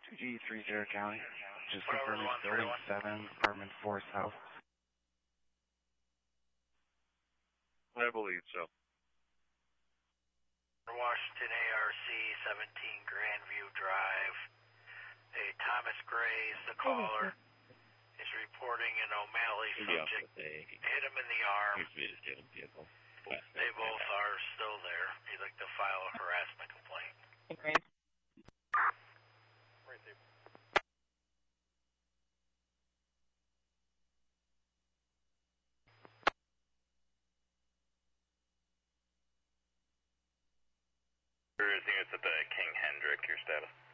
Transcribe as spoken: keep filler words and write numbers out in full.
G three zero County. Just Whatever, confirming one three building one. seven, apartment four south. I believe so. Washington A R C seventeen Grandview Drive. A Thomas Gray is the caller. Is reporting an O'Malley subject hit him in the arm. They both are still there. He'd like to file a harassment complaint. Okay. Right there. Everything is at the King Hendrick, your status.